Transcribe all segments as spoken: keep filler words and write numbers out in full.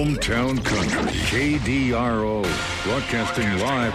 Hometown Country, K D R O, broadcasting live.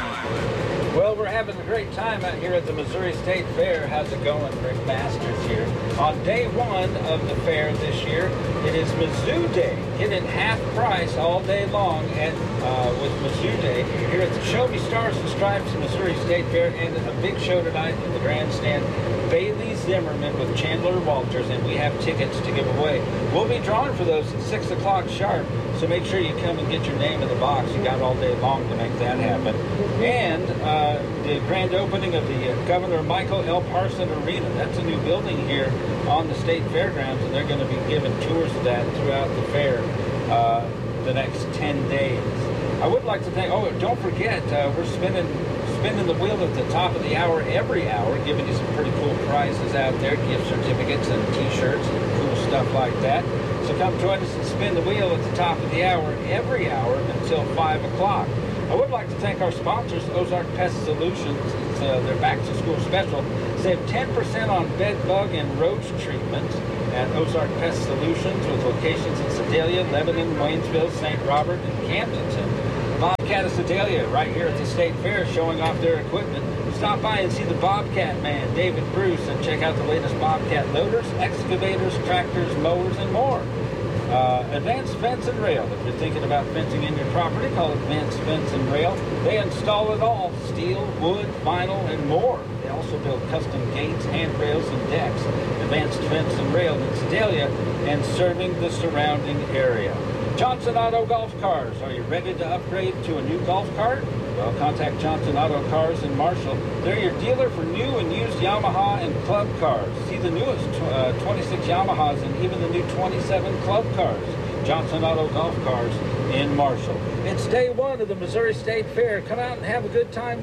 Well, we're having a great time out here at the Missouri State Fair. How's it going? Rick Masters here. On day one of the fair this year, it is Mizzou Day. Get it half price all day long at uh, with Mizzou Day here at the Show Me Stars and Stripes Missouri State Fair, and a big show tonight in the grandstand. Bailey Zimmerman with Chandler Walters, and we have tickets to give away. We'll be drawing for those at six o'clock sharp, so make sure you come and get your name in the box. You got all day long to make that happen. And uh, the grand opening of the uh, Governor Michael L. Parson Arena. That's a new building here on the state fairgrounds, and they're going to be giving tours of that throughout the fair uh, the next ten days. I would like to thank, oh, don't forget, uh, we're spinning spinning the wheel at the top of the hour every hour, giving you some pretty cool prizes out there, gift certificates and t-shirts and cool stuff like that. So come join us and spin the wheel at the top of the hour every hour until five o'clock. I would like to thank our sponsors, Ozark Pest Solutions. It's uh, their back-to-school special. Save ten percent on bed bug and roach treatment at Ozark Pest Solutions with locations in Sedalia, Lebanon, Waynesville, Saint Robert, and Camdenton. Bobcat of Sedalia right here at the State Fair showing off their equipment. Stop by and see the Bobcat man, David Bruce, and check out the latest Bobcat loaders, excavators, tractors, mowers, and more. Uh, Advanced Fence and Rail. If you're thinking about fencing in your property, call Advanced Fence and Rail. They install it all: steel, wood, vinyl, and more. They also build custom gates, handrails, and decks. Advanced Fence and Rail in Sedalia and serving the surrounding area. Johnson Auto Golf Cars. Are you ready to upgrade to a new golf cart? Well, contact Johnson Auto Cars in Marshall. They're your dealer for new and used Yamaha and club cars. See the newest uh, twenty-six Yamahas and even the new twenty-seven club cars. Johnson Auto Golf Cars in Marshall. It's day one of the Missouri State Fair. Come out and have a good time.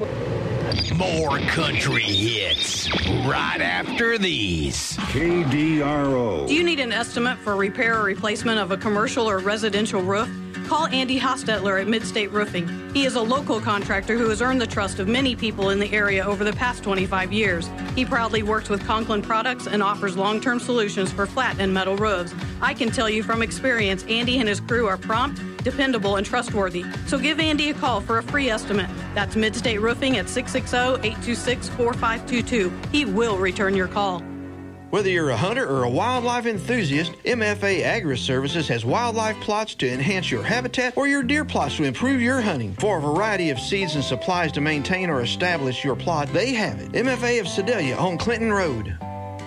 More country hits right after these. K D R O. Do you need an estimate for repair or replacement of a commercial or residential roof? Call Andy Hostetler at Midstate Roofing. He is a local contractor who has earned the trust of many people in the area over the past twenty-five years. He proudly works with Conklin Products and offers long-term solutions for flat and metal roofs. I can tell you from experience, Andy and his crew are prompt, dependable, and trustworthy. So give Andy a call for a free estimate. That's Midstate Roofing at six six zero, eight two six, four five two two. He will return your call. Whether you're a hunter or a wildlife enthusiast, M F A Agri-Services has wildlife plots to enhance your habitat or your deer plots to improve your hunting. For a variety of seeds and supplies to maintain or establish your plot, they have it. M F A of Sedalia on Clinton Road.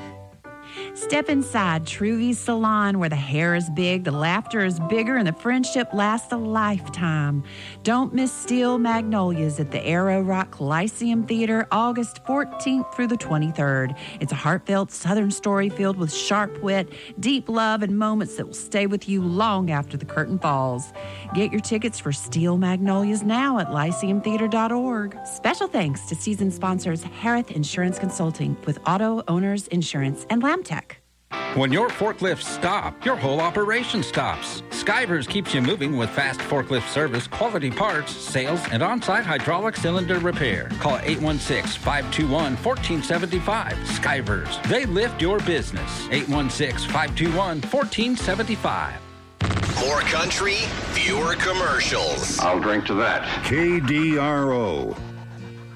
Step inside Truvy's Salon, where the hair is big, the laughter is bigger, and the friendship lasts a lifetime. Don't miss Steel Magnolias at the Arrow Rock Lyceum Theater, August fourteenth through the twenty-third. It's a heartfelt Southern story filled with sharp wit, deep love, and moments that will stay with you long after the curtain falls. Get your tickets for Steel Magnolias now at lyceum theater dot org. Special thanks to season sponsors Harith Insurance Consulting with Auto Owners Insurance and Lamtech. When your forklifts stop, your whole operation stops. Skivers keeps you moving with fast forklift service, quality parts, sales, and on-site hydraulic cylinder repair. Call eight one six, five two one, one four seven five. Skivers. They lift your business. eight one six, five two one, one four seven five. More country, fewer commercials. I'll drink to that. K D R O.